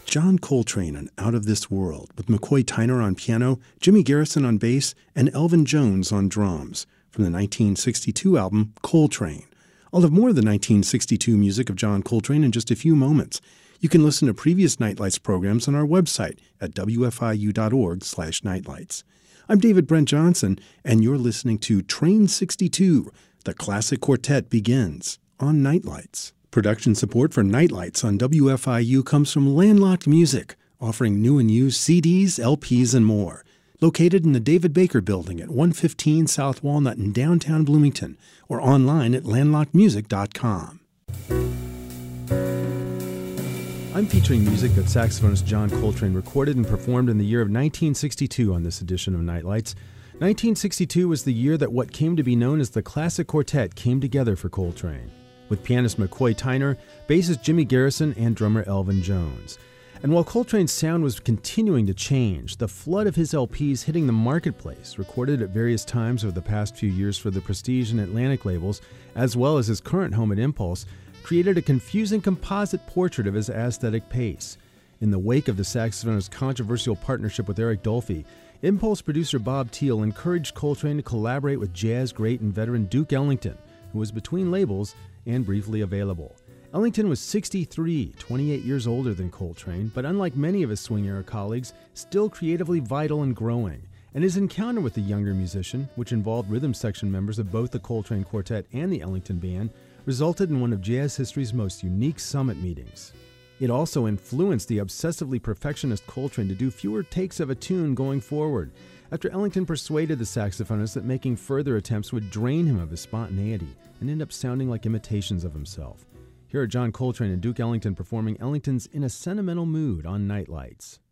John Coltrane on Out of This World, with McCoy Tyner on piano, Jimmy Garrison on bass, and Elvin Jones on drums, from the 1962 album Coltrane. I'll have more of the 1962 music of John Coltrane in just a few moments. You can listen to previous Nightlights programs on our website at wfiu.org/nightlights. I'm David Brent Johnson, and you're listening to Train 62, The Classic Quartet Begins, on Nightlights. Production support for Nightlights on WFIU comes from Landlocked Music, offering new and used CDs, LPs, and more. Located in the David Baker Building at 115 South Walnut in downtown Bloomington, or online at landlockedmusic.com. I'm featuring music that saxophonist John Coltrane recorded and performed in the year of 1962 on this edition of Nightlights. 1962 was the year that what came to be known as the Classic Quartet came together for Coltrane, with pianist McCoy Tyner, bassist Jimmy Garrison, and drummer Elvin Jones. And while Coltrane's sound was continuing to change, the flood of his LPs hitting the marketplace, recorded at various times over the past few years for the Prestige and Atlantic labels, as well as his current home at Impulse, created a confusing composite portrait of his aesthetic pace. In the wake of the saxophonist's controversial partnership with Eric Dolphy, Impulse producer Bob Thiel encouraged Coltrane to collaborate with jazz great and veteran Duke Ellington, who was between labels and briefly available. Ellington was 63, 28 years older than Coltrane, but unlike many of his swing-era colleagues, still creatively vital and growing. And his encounter with the younger musician, which involved rhythm section members of both the Coltrane Quartet and the Ellington Band, resulted in one of jazz history's most unique summit meetings. It also influenced the obsessively perfectionist Coltrane to do fewer takes of a tune going forward, after Ellington persuaded the saxophonist that making further attempts would drain him of his spontaneity and end up sounding like imitations of himself. Here are John Coltrane and Duke Ellington performing Ellington's In a Sentimental Mood on Nightlights.